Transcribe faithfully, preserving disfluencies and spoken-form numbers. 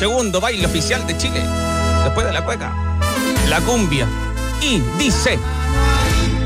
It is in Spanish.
segundo baile oficial de Chile, después de la cueca, la cumbia. Y dice...